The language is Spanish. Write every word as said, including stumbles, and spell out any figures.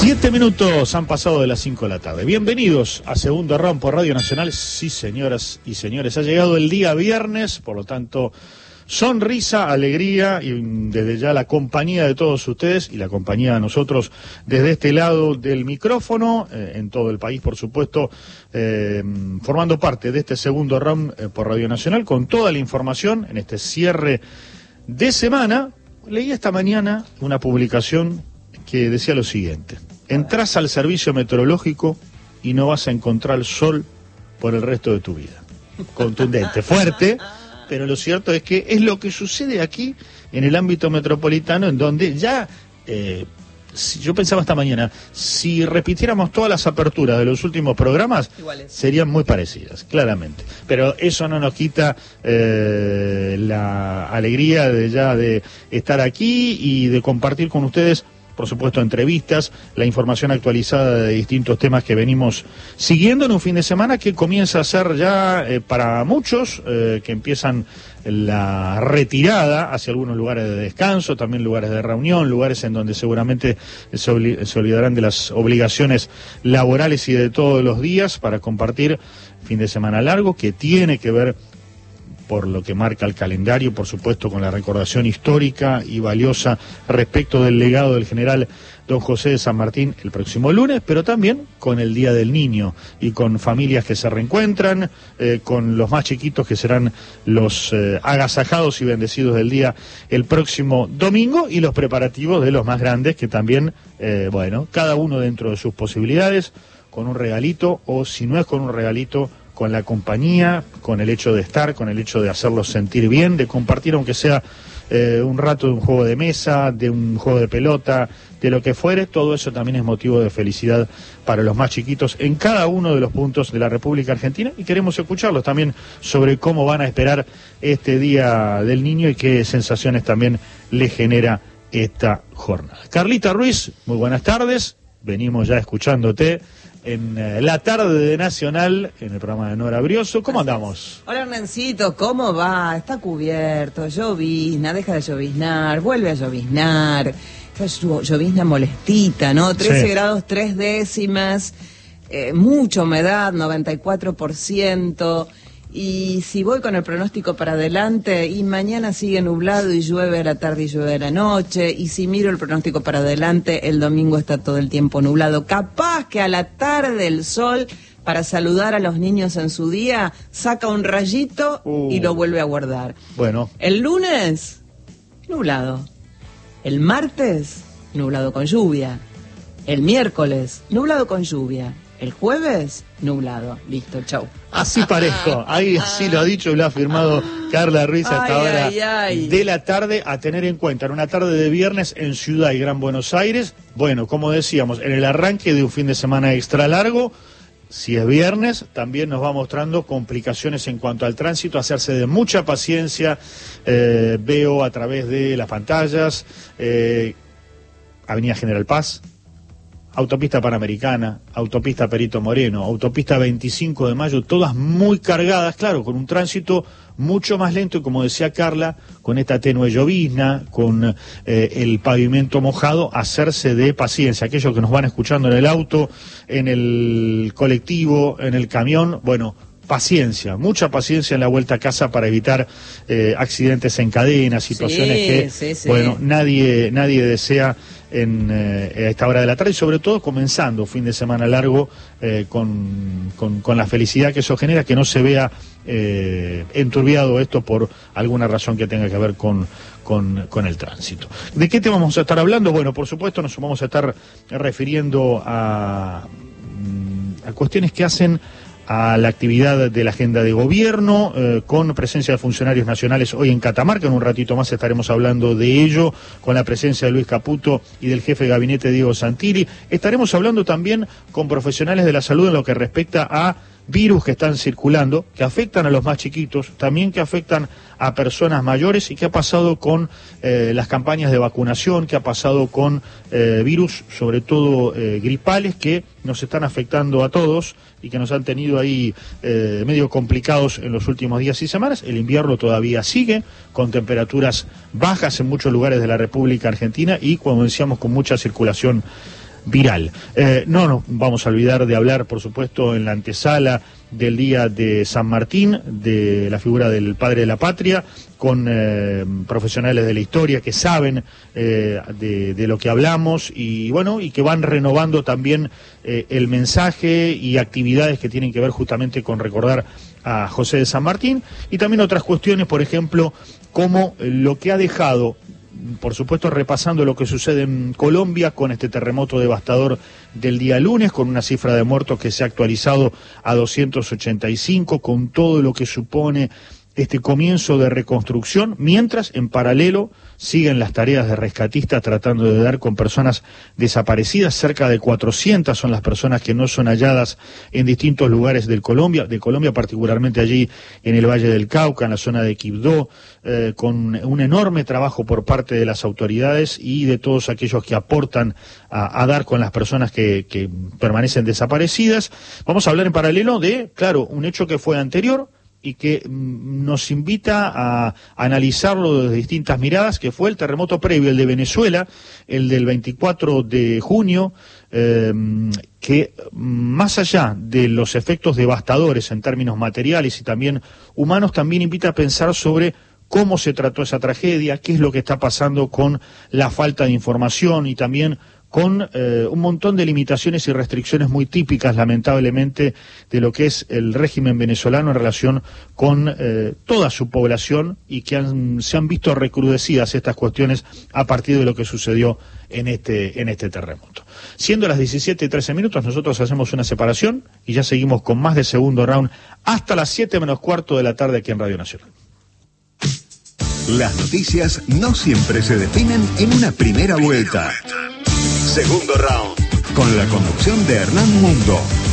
Siete minutos han pasado de las cinco de la tarde. Bienvenidos a Segundo Round por Radio Nacional. Sí, señoras y señores, ha llegado el día viernes, por lo tanto, sonrisa, alegría y desde ya la compañía de todos ustedes y la compañía de nosotros desde este lado del micrófono, eh, en todo el país, por supuesto, eh, formando parte de este Segundo Round eh, por Radio Nacional con toda la información en este cierre de semana. Leí esta mañana una publicación que decía lo siguiente: entrás al servicio meteorológico y no vas a encontrar sol por el resto de tu vida. Contundente, fuerte, pero lo cierto es que es lo que sucede aquí en el ámbito metropolitano, en donde ya, eh, si yo pensaba esta mañana, si repitiéramos todas las aperturas de los últimos programas, iguales, serían muy parecidas, claramente. Pero eso no nos quita eh, la alegría de ya de estar aquí y de compartir con ustedes, por supuesto, entrevistas, la información actualizada de distintos temas que venimos siguiendo en un fin de semana que comienza a ser ya eh, para muchos, eh, que empiezan la retirada hacia algunos lugares de descanso, también lugares de reunión, lugares en donde seguramente se, obli- se olvidarán de las obligaciones laborales y de todos los días para compartir fin de semana largo, que tiene que ver, por lo que marca el calendario, por supuesto, con la recordación histórica y valiosa respecto del legado del general don José de San Martín el próximo lunes, pero también con el Día del Niño y con familias que se reencuentran, eh, con los más chiquitos que serán los eh, agasajados y bendecidos del día el próximo domingo, y los preparativos de los más grandes que también, eh, bueno, cada uno dentro de sus posibilidades, con un regalito, o si no es con un regalito, con la compañía, con el hecho de estar, con el hecho de hacerlos sentir bien, de compartir aunque sea eh, un rato de un juego de mesa, de un juego de pelota, de lo que fuere. Todo eso también es motivo de felicidad para los más chiquitos en cada uno de los puntos de la República Argentina, y queremos escucharlos también sobre cómo van a esperar este Día del Niño y qué sensaciones también les genera esta jornada. Carlita Ruiz, muy buenas tardes, venimos ya escuchándote en eh, la tarde de Nacional, en el programa de Nora Brioso. ¿Cómo andamos? Hola, Hernancito, ¿cómo va? Está cubierto, llovizna, deja de lloviznar, vuelve a lloviznar, esta llovizna molestita, ¿no? trece sí. grados, tres décimas, eh, mucha humedad, noventa y cuatro por ciento, y si voy con el pronóstico para adelante, y mañana sigue nublado y llueve a la tarde y llueve a la noche, y si miro el pronóstico para adelante, el domingo está todo el tiempo nublado. Capaz que a la tarde el sol, para saludar a los niños en su día, saca un rayito uh, y lo vuelve a guardar. Bueno. El lunes, nublado. El martes, nublado con lluvia. El miércoles, nublado con lluvia. El jueves, nublado. Listo, chau. Así parejo, ahí así lo ha dicho y lo ha afirmado Carla Ruiz hasta ay, ahora ay, ay. de la tarde, a tener en cuenta. En una tarde de viernes en Ciudad y Gran Buenos Aires, bueno, como decíamos, en el arranque de un fin de semana extra largo, si es viernes, también nos va mostrando complicaciones en cuanto al tránsito, hacerse de mucha paciencia. Eh, veo a través de las pantallas, eh, Avenida General Paz, Autopista Panamericana, Autopista Perito Moreno, Autopista veinticinco de mayo, todas muy cargadas, claro, con un tránsito mucho más lento y, como decía Carla, con esta tenue llovizna, con eh, el pavimento mojado, hacerse de paciencia. Aquellos que nos van escuchando en el auto, en el colectivo, en el camión, bueno, paciencia, mucha paciencia en la vuelta a casa para evitar eh, accidentes en cadena, situaciones sí, que, sí, sí. bueno, nadie, nadie desea en eh, a esta hora de la tarde, y sobre todo comenzando fin de semana largo eh, con, con, con la felicidad que eso genera, que no se vea eh, enturbiado esto por alguna razón que tenga que ver con, con, con el tránsito. ¿De qué tema vamos a estar hablando? Bueno, por supuesto nos vamos a estar refiriendo a, a cuestiones que hacen a la actividad de la agenda de gobierno, eh, con presencia de funcionarios nacionales hoy en Catamarca. En un ratito más estaremos hablando de ello, con la presencia de Luis Caputo y del jefe de gabinete Diego Santilli. Estaremos hablando también con profesionales de la salud en lo que respecta a virus que están circulando, que afectan a los más chiquitos, también que afectan a personas mayores, y qué ha pasado con eh, las campañas de vacunación, qué ha pasado con eh, virus, sobre todo eh, gripales, que nos están afectando a todos y que nos han tenido ahí eh, medio complicados en los últimos días y semanas. El invierno todavía sigue, con temperaturas bajas en muchos lugares de la República Argentina y, como decíamos, con mucha circulación viral. Eh, no nos vamos a olvidar de hablar, por supuesto, en la antesala del día de San Martín, de la figura del padre de la patria, con eh, profesionales de la historia que saben eh, de, de lo que hablamos y bueno, y que van renovando también eh, el mensaje y actividades que tienen que ver justamente con recordar a José de San Martín, y también otras cuestiones, por ejemplo, como lo que ha dejado, por supuesto repasando lo que sucede en Colombia con este terremoto devastador del día lunes, con una cifra de muertos que se ha actualizado a doscientos ochenta y cinco, con todo lo que supone este comienzo de reconstrucción, mientras en paralelo siguen las tareas de rescatistas tratando de dar con personas desaparecidas. Cerca de cuatrocientas son las personas que no son halladas en distintos lugares del Colombia, de Colombia particularmente allí en el Valle del Cauca, en la zona de Quibdó, eh, con un enorme trabajo por parte de las autoridades y de todos aquellos que aportan a, a dar con las personas que, que permanecen desaparecidas. Vamos a hablar en paralelo de, claro, un hecho que fue anterior y que nos invita a analizarlo desde distintas miradas, que fue el terremoto previo, el de Venezuela, el del veinticuatro de junio, eh, que más allá de los efectos devastadores en términos materiales y también humanos, también invita a pensar sobre cómo se trató esa tragedia, qué es lo que está pasando con la falta de información y también con eh, un montón de limitaciones y restricciones muy típicas, lamentablemente, de lo que es el régimen venezolano en relación con eh, toda su población, y que han, se han visto recrudecidas estas cuestiones a partir de lo que sucedió en este, en este terremoto. Siendo las diecisiete y trece minutos, nosotros hacemos una separación y ya seguimos con más de segundo round hasta las siete menos cuarto de la tarde aquí en Radio Nacional. Las noticias no siempre se definen en una primera vuelta. Segundo round, con la conducción de Hernán Mundo.